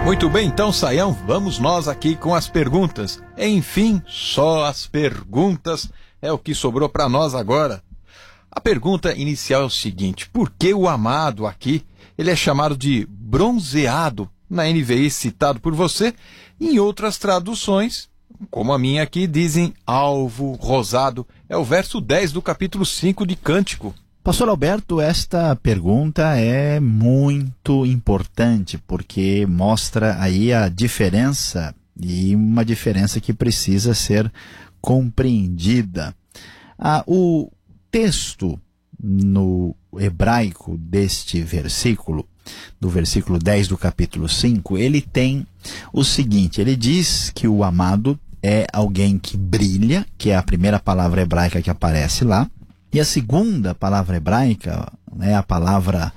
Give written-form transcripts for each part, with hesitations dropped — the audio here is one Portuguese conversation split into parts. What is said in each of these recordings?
Muito bem, então, Saião, vamos nós aqui com as perguntas. Enfim, só as perguntas é o que sobrou para nós agora. A pergunta inicial é o seguinte: por que o amado aqui, ele é chamado de bronzeado na NVI citado por você? Em outras traduções, como a minha aqui, dizem alvo, rosado. É o verso 10 do capítulo 5 de Cântico. Pastor Alberto, esta pergunta é muito importante porque mostra aí a diferença, e uma diferença que precisa ser compreendida. O texto no hebraico deste versículo, do versículo 10 do capítulo 5, ele tem o seguinte: ele diz que o amado é alguém que brilha, que é a primeira palavra hebraica que aparece lá. E a segunda palavra hebraica, né, a palavra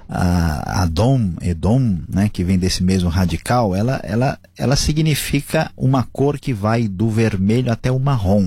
Edom, né, que vem desse mesmo radical, ela significa uma cor que vai do vermelho até o marrom.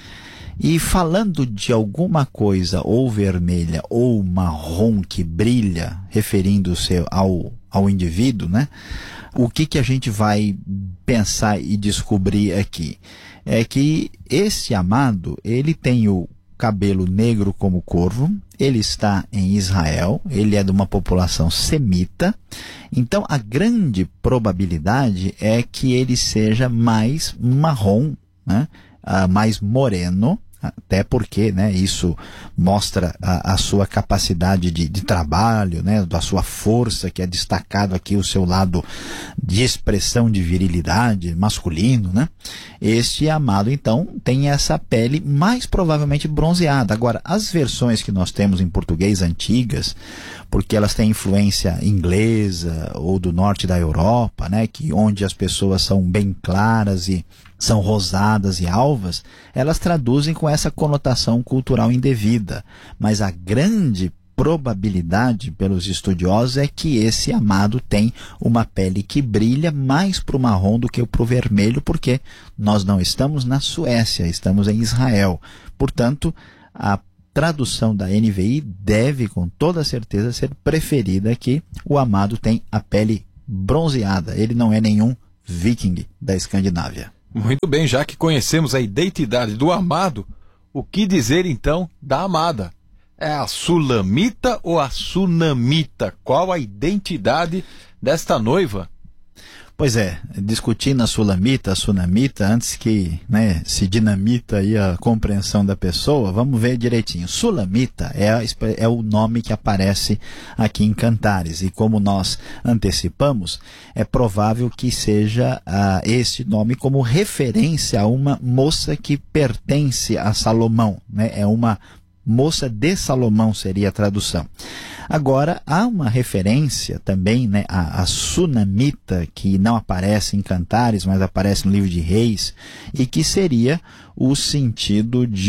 E falando de alguma coisa ou vermelha ou marrom que brilha, referindo-se ao indivíduo, né, o que a gente vai pensar e descobrir aqui? É que esse amado, ele tem o cabelo negro como corvo, ele está em Israel, ele é de uma população semita, então a grande probabilidade é que ele seja mais marrom, né? Mais moreno, até porque, né, isso mostra a sua capacidade de trabalho, né, da sua força, que é destacado aqui o seu lado de expressão de virilidade, masculino, né? Este amado, então, tem essa pele mais provavelmente bronzeada. Agora, as versões que nós temos em português antigas, porque elas têm influência inglesa ou do norte da Europa, né, onde as pessoas são bem claras e são rosadas e alvas, elas traduzem com essa conotação cultural indevida. Mas a grande probabilidade pelos estudiosos é que esse amado tem uma pele que brilha mais para o marrom do que para o vermelho, porque nós não estamos na Suécia, estamos em Israel. Portanto, a tradução da NVI deve com toda certeza ser preferida, que o amado tem a pele bronzeada, ele não é nenhum viking da Escandinávia. Muito bem, já que conhecemos a identidade do amado, o que dizer então da amada? É a sulamita ou a sunamita? Qual a identidade desta noiva? Pois é, discutindo a sulamita, a sunamita, antes que, né, se dinamita aí a compreensão da pessoa, vamos ver direitinho. Sulamita é o nome que aparece aqui em Cantares, e como nós antecipamos, é provável que seja esse nome como referência a uma moça que pertence a Salomão, né? É uma moça de Salomão, seria a tradução. Agora, há uma referência também, né, a sunamita, que não aparece em Cantares, mas aparece no livro de Reis, e que seria o sentido de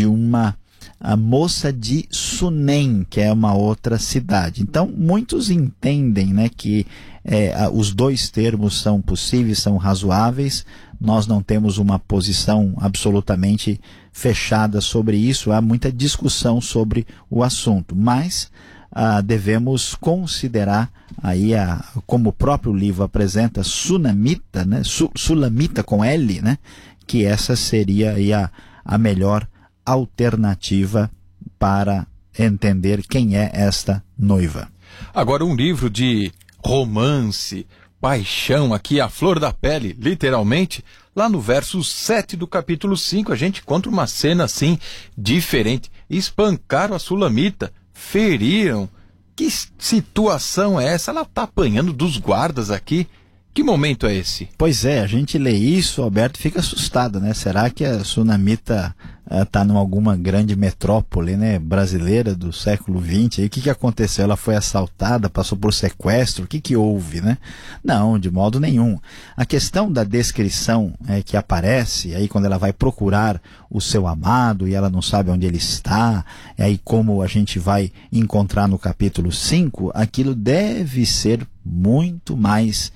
a moça de Sunem, que é uma outra cidade. Então, muitos entendem, né, que os dois termos são possíveis, são razoáveis. Nós não temos uma posição absolutamente fechada sobre isso, há muita discussão sobre o assunto, mas devemos considerar aí, como o próprio livro apresenta, sunamita, né, sulamita com L, né, que essa seria aí a melhor alternativa para entender quem é esta noiva. Agora, um livro de romance, paixão, aqui a flor da pele, literalmente, lá no verso 7 do capítulo 5, a gente encontra uma cena assim, diferente. Espancaram a sulamita, feriram. Que situação é essa? Ela está apanhando dos guardas aqui. Que momento é esse? Pois é, a gente lê isso, Alberto, fica assustado, né? Será que a sunamita está em alguma grande metrópole, né, brasileira do século XX? O que aconteceu? Ela foi assaltada, passou por sequestro? O que houve, né? Não, de modo nenhum. A questão da descrição que aparece, aí quando ela vai procurar o seu amado e ela não sabe onde ele está, aí como a gente vai encontrar no capítulo 5, aquilo deve ser muito mais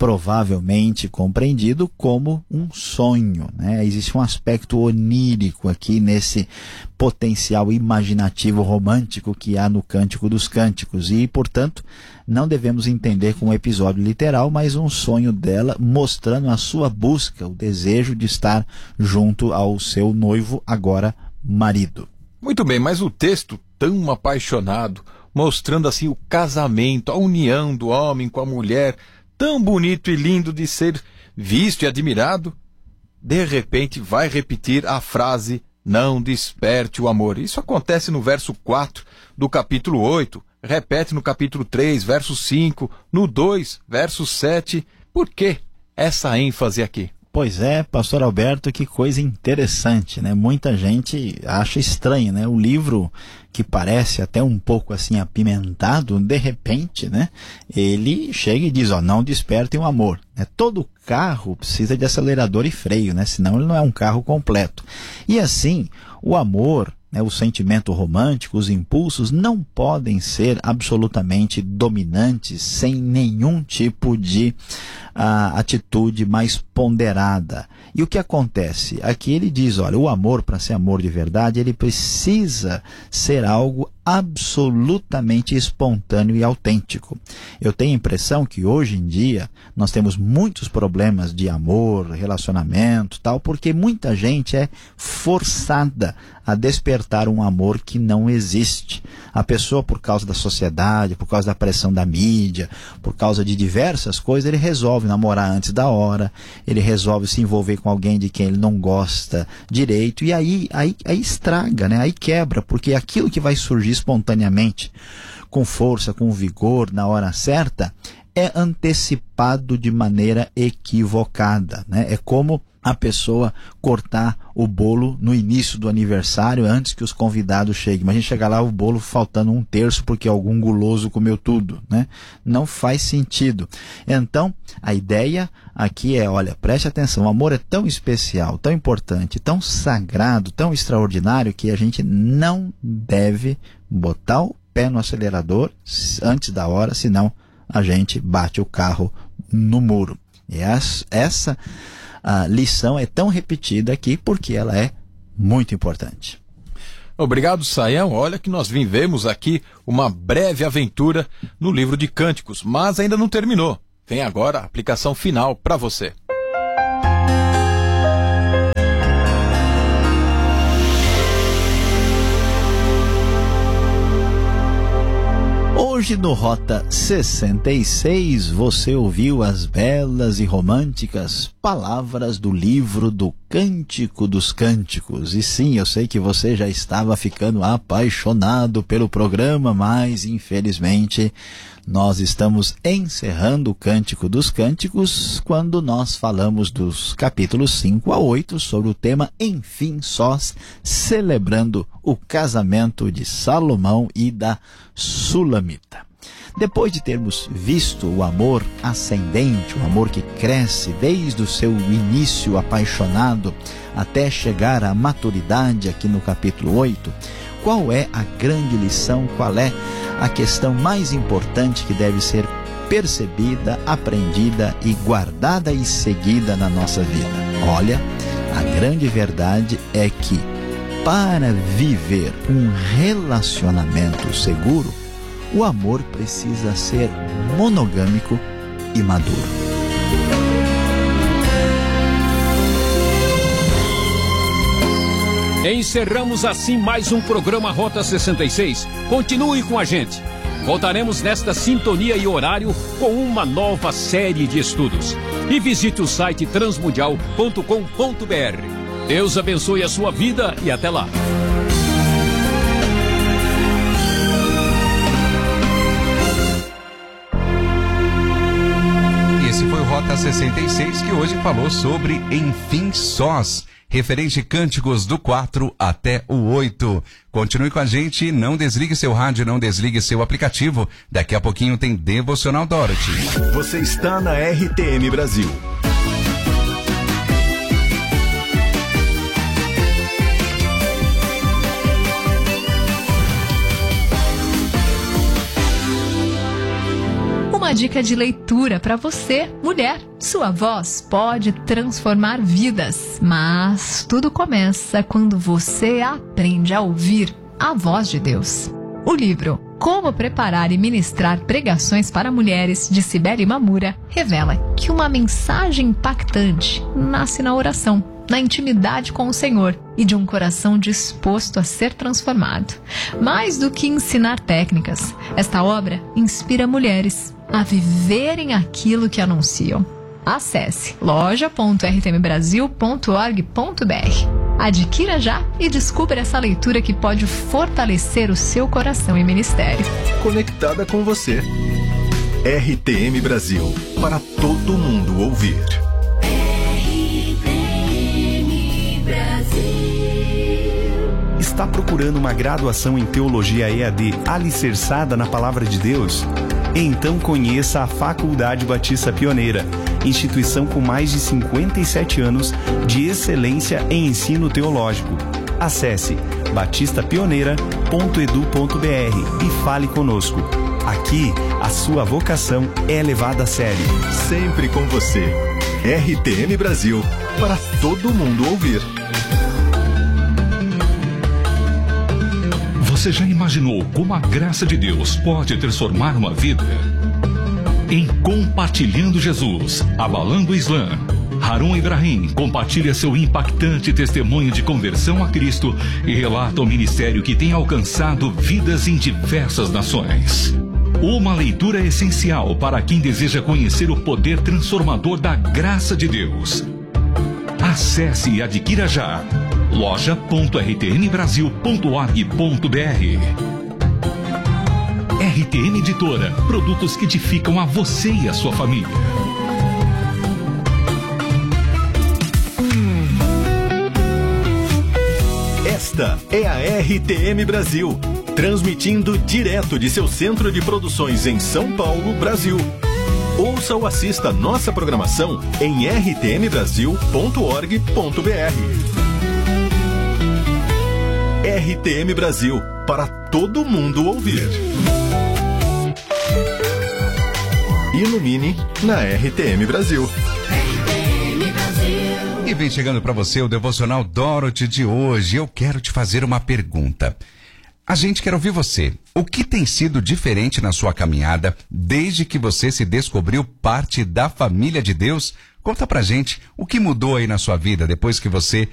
provavelmente compreendido como um sonho, né? Existe um aspecto onírico aqui nesse potencial imaginativo romântico que há no Cântico dos Cânticos. E, portanto, não devemos entender como um episódio literal, mas um sonho dela mostrando a sua busca, o desejo de estar junto ao seu noivo, agora marido. Muito bem, mas o texto tão apaixonado, mostrando assim o casamento, a união do homem com a mulher, tão bonito e lindo de ser visto e admirado, de repente vai repetir a frase "não desperte o amor". Isso acontece no verso 4 do capítulo 8, repete no capítulo 3, verso 5, no 2, verso 7. Por que essa ênfase aqui? Pois é, pastor Alberto, que coisa interessante, né? Muita gente acha estranho, né? O livro, que parece até um pouco assim apimentado, de repente, né? Ele chega e diz, não despertem o amor. Todo carro precisa de acelerador e freio, né? Senão ele não é um carro completo. E assim, o amor, o sentimento romântico, os impulsos não podem ser absolutamente dominantes sem nenhum tipo de atitude mais ponderada. E o que acontece? Aqui ele diz, olha, o amor, para ser amor de verdade, ele precisa ser algo absolutamente espontâneo e autêntico. Eu tenho a impressão que hoje em dia nós temos muitos problemas de amor, relacionamento, tal, porque muita gente é forçada a despertar um amor que não existe. A pessoa, por causa da sociedade, por causa da pressão da mídia, por causa de diversas coisas, ele resolve namorar antes da hora, ele resolve se envolver com alguém de quem ele não gosta direito, e aí estraga, né? Aí quebra, porque aquilo que vai surgir espontaneamente, com força, com vigor, na hora certa, é antecipado de maneira equivocada, né? É como a pessoa cortar o bolo no início do aniversário, antes que os convidados cheguem. Mas a gente chega lá, o bolo faltando 1/3 porque algum guloso comeu tudo, né? Não faz sentido. Então, a ideia aqui é, olha, preste atenção, o amor é tão especial, tão importante, tão sagrado, tão extraordinário, que a gente não deve botar o pé no acelerador antes da hora, senão a gente bate o carro no muro. E essa a lição é tão repetida aqui porque ela é muito importante. Obrigado, Saião. Olha que nós vivemos aqui uma breve aventura no livro de Cânticos, mas ainda não terminou. Vem agora a aplicação final para você. Hoje no Rota 66 você ouviu as belas e românticas palavras do livro do Cântico dos Cânticos. E sim, eu sei que você já estava ficando apaixonado pelo programa, mas infelizmente nós estamos encerrando o Cântico dos Cânticos quando nós falamos dos capítulos 5 a 8 sobre o tema Enfim Sós, celebrando o casamento de Salomão e da Sulamita. Depois de termos visto o amor ascendente, o amor que cresce desde o seu início apaixonado até chegar à maturidade aqui no capítulo 8, qual é a grande lição, qual é a questão mais importante que deve ser percebida, aprendida e guardada e seguida na nossa vida? Olha, a grande verdade é que para viver um relacionamento seguro, o amor precisa ser monogâmico e maduro. Encerramos assim mais um programa Rota 66. Continue com a gente. Voltaremos nesta sintonia e horário com uma nova série de estudos. E visite o site transmundial.com.br. Deus abençoe a sua vida e até lá. Esse foi o Rota 66, que hoje falou sobre Enfim Sós, referente Cânticos do 4 até o 8. Continue com a gente, não desligue seu rádio, não desligue seu aplicativo. Daqui a pouquinho tem Devocional Dorothy. Você está na RTM Brasil. Uma uma dica de leitura para você, mulher. Sua voz pode transformar vidas, mas tudo começa quando você aprende a ouvir a voz de Deus. O livro Como Preparar e Ministrar Pregações para Mulheres, de Cibele Mamura, revela que uma mensagem impactante nasce na oração, na intimidade com o Senhor e de um coração disposto a ser transformado. Mais do que ensinar técnicas, esta obra inspira mulheres a viverem aquilo que anunciam. Acesse loja.rtmbrasil.org.br. Adquira já e descubra essa leitura que pode fortalecer o seu coração e ministério. Conectada com você. RTM Brasil, para todo mundo ouvir. RTM Brasil. Está procurando uma graduação em Teologia EAD alicerçada na Palavra de Deus? Então conheça a Faculdade Batista Pioneira, instituição com mais de 57 anos de excelência em ensino teológico. Acesse batistapioneira.edu.br e fale conosco. Aqui, a sua vocação é levada a sério. Sempre com você. RTM Brasil, para todo mundo ouvir. Você já imaginou como a graça de Deus pode transformar uma vida? Em Compartilhando Jesus, Abalando o Islã, Harun Ibrahim compartilha seu impactante testemunho de conversão a Cristo e relata o ministério que tem alcançado vidas em diversas nações. Uma leitura essencial para quem deseja conhecer o poder transformador da graça de Deus. Acesse e adquira já loja.rtmbrasil.org.br. RTM Editora, produtos que edificam a você e a sua família. Esta é a RTM Brasil, transmitindo direto de seu centro de produções em São Paulo, Brasil. Ouça ou assista nossa programação em rtmbrasil.org.br. RTM Brasil, para todo mundo ouvir. Ilumine na RTM Brasil. E vem chegando para você o Devocional Dorothy de hoje. Eu quero te fazer uma pergunta. A gente quer ouvir você. O que tem sido diferente na sua caminhada desde que você se descobriu parte da família de Deus? Conta pra gente o que mudou aí na sua vida depois que você